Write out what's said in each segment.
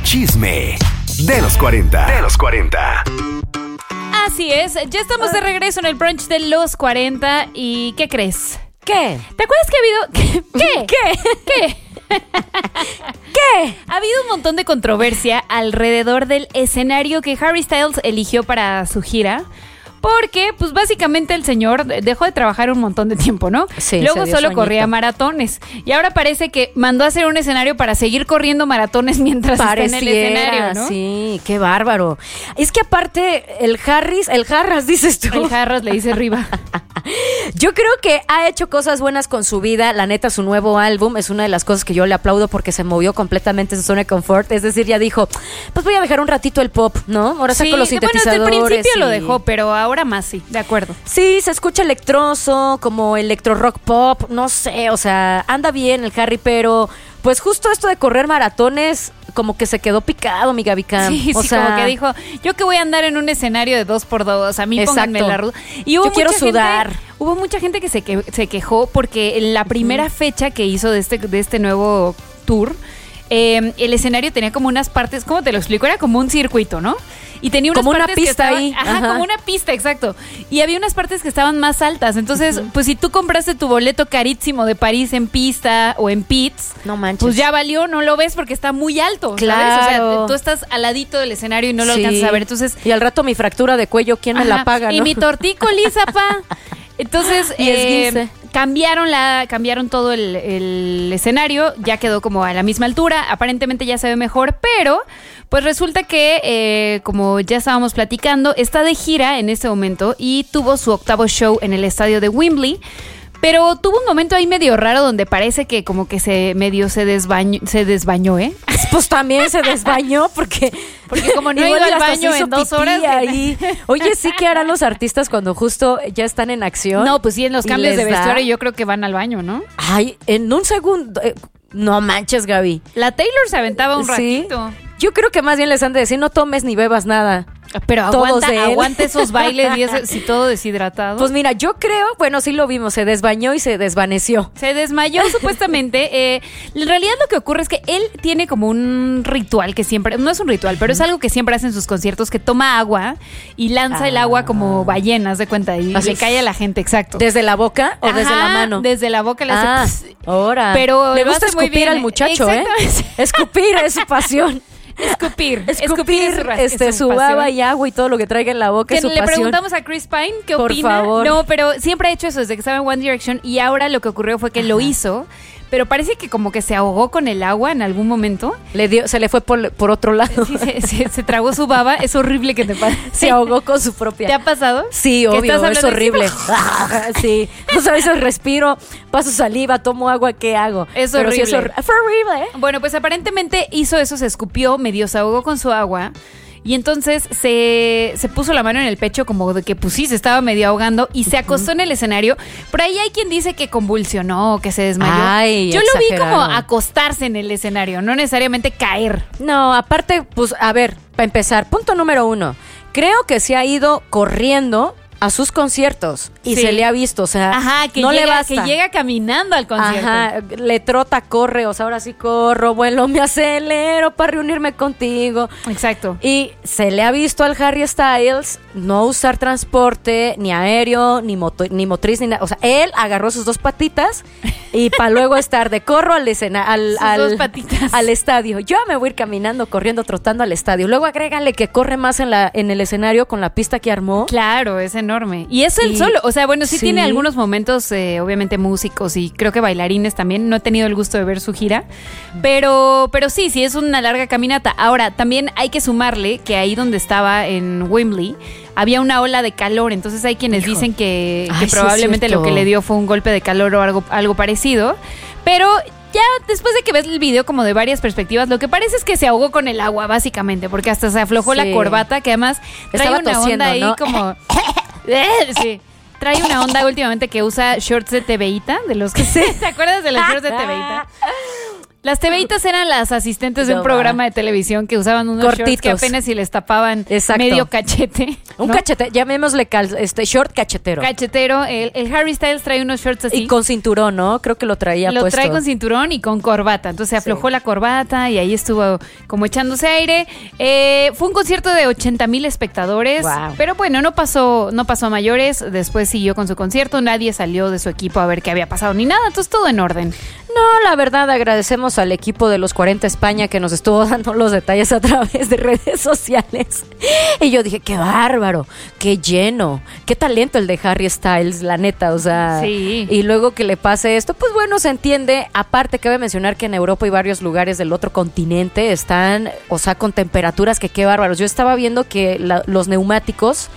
chisme de los 40. Así es, ya estamos de regreso en el brunch de los 40 y ¿qué crees? ¿Qué? ¿Te acuerdas que ha habido... ¿Qué? ¿Qué? Ha habido un montón de controversia alrededor del escenario que Harry Styles eligió para su gira. Porque, pues básicamente el señor dejó de trabajar un montón de tiempo, ¿no? Sí, luego se dio solo sueñito. corría maratones. Y ahora parece que mandó a hacer un escenario para seguir corriendo maratones mientras está en el escenario, ¿no? Sí, qué bárbaro. Es que aparte, el Jarras, dices tú. El Jarras le dice Riva. Yo creo que ha hecho cosas buenas con su vida. La neta, su nuevo álbum es una de las cosas que yo le aplaudo porque se movió completamente de su zona de confort. Es decir, ya dijo, pues voy a dejar un ratito el pop, ¿no? Ahora saco los sintetizadores. Bueno, desde el principio lo dejó, pero ahora más sí, de acuerdo. Sí, se escucha electroso, como electro rock pop, no sé, o sea, anda bien el Harry, pero pues justo esto de correr maratones como que se quedó picado, mi Gaby Cam. Sí, o sea, como que dijo, yo que voy a andar en un escenario de 2x2, a mí pónganme exacto. la ruda. Y hubo yo quiero sudar. Hubo mucha gente que se quejó porque en la primera fecha que hizo de este nuevo tour, el escenario tenía como unas partes, ¿cómo te lo explico? Era como un circuito, ¿no? Y tenía unas como una partes que pista estaban, ahí. Ajá, como una pista, exacto. Y había unas partes que estaban más altas. Entonces, pues si tú compraste tu boleto carísimo de París en pista o en pits, No manches. pues ya valió, no lo ves porque está muy alto, Claro. ¿sabes? O sea, tú estás al ladito del escenario y no lo Sí. alcanzas a ver. Entonces, Y al rato mi fractura de cuello, ¿quién me la ajá, paga, y no? mi tortícolis, pa. Entonces, Y esguince. cambiaron todo el escenario, ya quedó como a la misma altura, aparentemente ya se ve mejor, pero pues resulta que, como ya estábamos platicando, está de gira en este momento y tuvo su 8º show en el estadio de Wembley. Pero tuvo un momento ahí medio raro donde parece que como que se desbañó, ¿eh? Pues también se desbañó porque como no igual iba al hasta baño se hizo en 2 pipí horas. ahí. Oye, sí que harán los artistas cuando justo ya están en acción. No, pues sí, en los y cambios de les da. vestuario yo creo que van al baño, ¿no? Ay, en un segundo. No manches, Gaby. La Taylor se aventaba un Sí. ratito. Yo creo que más bien les han de decir, no tomes ni bebas nada. Pero Todos de él. aguanta esos bailes y eso, si todo deshidratado. Pues mira, yo creo, bueno, sí lo vimos, se desbañó y se desvaneció. Se desmayó supuestamente. En realidad lo que ocurre es que él tiene como un ritual que siempre, no es un ritual, pero es algo que siempre hace en sus conciertos, que toma agua y lanza el agua como ballenas, de cuenta, y Así le cae a la gente, exacto. ¿Desde la boca o desde la mano? Desde la boca le hace... pss. ahora. Pero le lo gusta hace muy escupir bien. al muchacho, Exactamente. Escupir es su pasión. Escupir Escupir su baba y agua y todo lo que traiga en la boca Que es su le pasión. preguntamos a Chris Pine qué Por opina. favor. No, pero siempre ha hecho eso desde que estaba en One Direction y ahora lo que ocurrió fue que lo hizo, pero parece que como que se ahogó con el agua en algún momento. Se le fue por otro lado. Sí, se tragó su baba. Es horrible que te pase. Se ahogó con su propia. ¿Te ha pasado? Sí, Que obvio, estás es hablando horrible. así, Sí, no sabes, respiro, paso saliva, tomo agua, ¿qué hago? Es Pero sí horrible. fue horrible, ¿eh? Bueno, pues aparentemente hizo eso, se escupió, medio se ahogó con su agua. Y entonces se puso la mano en el pecho como de que pues sí, se estaba medio ahogando y se acostó en el escenario. Por ahí hay quien dice que convulsionó, que se desmayó. Ay, yo lo vi como exagerado. acostarse en el escenario, no necesariamente caer. No, aparte, pues, a ver, para empezar, punto número 1. Creo que se ha ido corriendo a sus conciertos y Sí. se le ha visto, o sea, Ajá, que no le llega, basta. que llega caminando al concierto. Ajá, le trota, corre, o sea, ahora sí corro, vuelo, me acelero para reunirme contigo. Exacto. Y se le ha visto al Harry Styles no usar transporte, ni aéreo, ni motriz, ni nada. O sea, él agarró sus 2 patitas y para luego estar de corro al Sus 2 patitas. al estadio. Yo me voy a ir caminando, corriendo, trotando al estadio. Luego agrégale que corre más en el escenario con la pista que armó. Claro, es enorme. Y es él Y- solo. O sea, bueno, sí sí. tiene algunos momentos, obviamente músicos y creo que bailarines también. No he tenido el gusto de ver su gira. Pero sí es una larga caminata. Ahora, también hay que sumarle que ahí donde estaba en Wembley había una ola de calor. Entonces hay quienes dicen que Ay, sí, es probablemente lo cierto. que le dio fue un golpe de calor o algo parecido. Pero ya después de que ves el video como de varias perspectivas, lo que parece es que se ahogó con el agua, básicamente, porque hasta se aflojó Sí. la corbata, que además trae Estaba una tosiendo, onda ahí ¿no? como... Sí. Trae una onda últimamente que usa shorts de tebeíta, de los que... ¿Te acuerdas de los shorts de tebeíta? Las tebeitas eran las asistentes de un No, programa de televisión que usaban unos shorts que cortitos. apenas si les tapaban Exacto. medio cachete. Un ¿no? cachete, llamémosle short cachetero. Cachetero. El Harry Styles trae unos shorts así. Y con cinturón, ¿no? Creo que lo traía Lo puesto. trae con cinturón y con corbata. Entonces se aflojó la corbata y ahí estuvo como echándose aire. Fue un concierto de 80,000 espectadores. Wow. Pero bueno, no pasó a mayores. Después siguió con su concierto. Nadie salió de su equipo a ver qué había pasado ni nada. Entonces todo en orden. No, la verdad, agradecemos al equipo de los 40 España que nos estuvo dando los detalles a través de redes sociales. Y yo dije, qué bárbaro, qué lleno, qué talento el de Harry Styles, la neta, o sea. Sí. Y luego que le pase esto, pues bueno, se entiende. Aparte, cabe mencionar que en Europa y varios lugares del otro continente están, o sea, con temperaturas que qué bárbaros. Yo estaba viendo que los neumáticos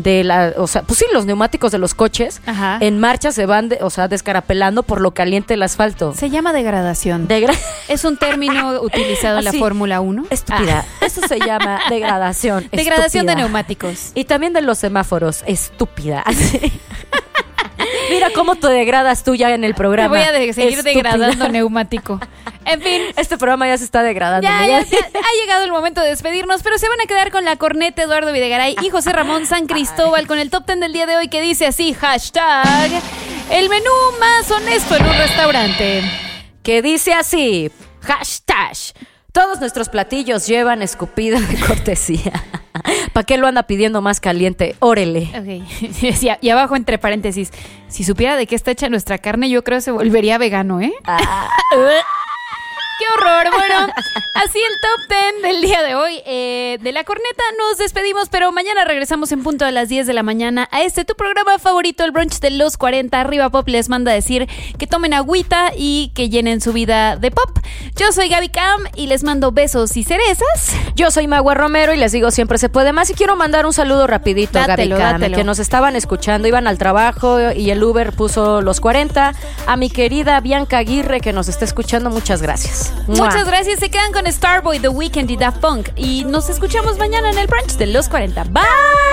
los neumáticos de los coches Ajá. en marcha se van, descarapelando por lo caliente el asfalto. Se llama degradación. Es un término utilizado en la Así, Fórmula 1. Estúpida. Eso se llama degradación. Degradación de Estúpida. neumáticos. Y también de los semáforos. Estúpida. Así. Mira cómo te degradas tú ya en el Te programa. voy a seguir Estúpida. degradando neumático. En fin. Este programa ya se está degradando. Ya ha llegado el momento de despedirnos, pero se van a quedar con la corneta Eduardo Videgaray y José Ramón San Cristóbal con el top 10 del día de hoy que dice así, hashtag, el menú más honesto en un restaurante. Que dice así, hashtag, todos nuestros platillos llevan escupida de cortesía. ¿Para qué lo anda pidiendo más caliente? Órele. Ok. Y abajo entre paréntesis, si supiera de qué está hecha nuestra carne, yo creo que se volvería vegano, ¿eh? ¡Qué horror! Bueno, así el top 10 del día de hoy. De la corneta nos despedimos, pero mañana regresamos en punto a las 10 de la mañana a tu programa favorito, el brunch de los 40. Arriba Pop les manda a decir que tomen agüita y que llenen su vida de pop. Yo soy Gaby Cam y les mando besos y cerezas. Yo soy Magua Romero y les digo siempre se puede más. Y quiero mandar un saludo rapidito a Gaby Cam, dátelo. que nos estaban escuchando, iban al trabajo y el Uber puso los 40. A mi querida Bianca Aguirre que nos está escuchando, muchas gracias. Muchas gracias. Se quedan con Starboy, The Weeknd y Daft Punk. Y nos escuchamos mañana en el brunch de los 40. Bye.